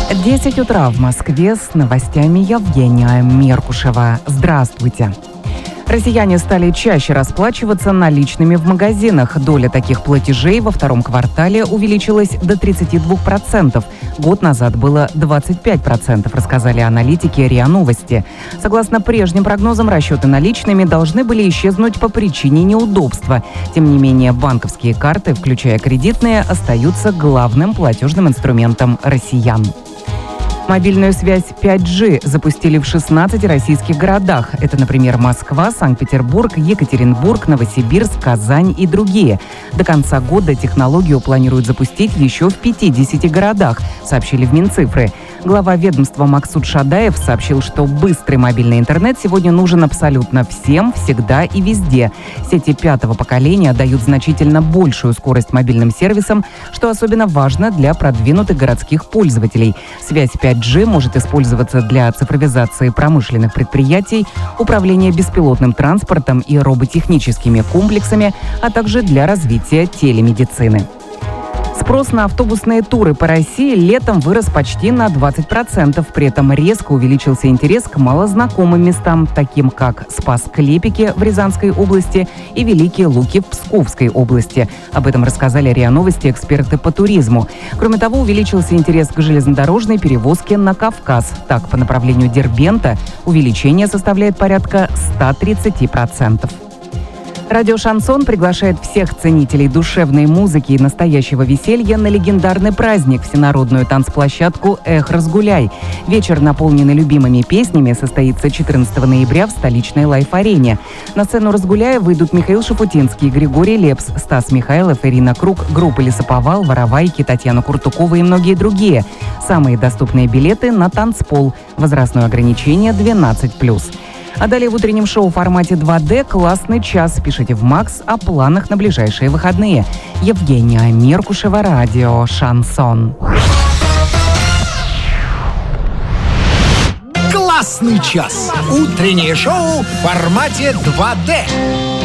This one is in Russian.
10 утра в Москве, с новостями Евгения Меркушева. Здравствуйте. Россияне стали чаще расплачиваться наличными в магазинах. Доля таких платежей во втором квартале увеличилась до 32%. Год назад было 25%, рассказали аналитики РИА Новости. Согласно прежним прогнозам, расчеты наличными должны были исчезнуть по причине неудобства. Тем не менее, банковские карты, включая кредитные, остаются главным платежным инструментом россиян. Мобильную связь 5G запустили в 16 российских городах. Это, например, Москва, Санкт-Петербург, Екатеринбург, Новосибирск, Казань и другие. До конца года технологию планируют запустить еще в 50 городах, сообщили в Минцифры. Глава ведомства Максут Шадаев сообщил, что быстрый мобильный интернет сегодня нужен абсолютно всем, всегда и везде. Сети пятого поколения дают значительно большую скорость мобильным сервисам, что особенно важно для продвинутых городских пользователей. Связь 5G может использоваться для цифровизации промышленных предприятий, управления беспилотным транспортом и роботехническими комплексами, а также для развития телемедицины. Спрос на автобусные туры по России летом вырос почти на 20%. При этом резко увеличился интерес к малознакомым местам, таким как Спас-Клепики в Рязанской области и Великие Луки в Псковской области. Об этом рассказали РИА Новости эксперты по туризму. Кроме того, увеличился интерес к железнодорожной перевозке на Кавказ. Так, по направлению Дербента увеличение составляет порядка 130%. Радио «Шансон» приглашает всех ценителей душевной музыки и настоящего веселья на легендарный праздник – всенародную танцплощадку «Эх, разгуляй». Вечер, наполненный любимыми песнями, состоится 14 ноября в столичной Лайф-арене. На сцену «Разгуляя» выйдут Михаил Шафутинский, Григорий Лепс, Стас Михайлов, Ирина Круг, группа «Лесоповал», «Воровайки», Татьяна Куртукова и многие другие. Самые доступные билеты на танцпол. Возрастное ограничение 12+. А далее в утреннем шоу в формате 2D «Классный час». Пишите в МАКС о планах на ближайшие выходные. Евгения Меркушева, радио «Шансон». «Классный час». Утреннее шоу в формате 2D.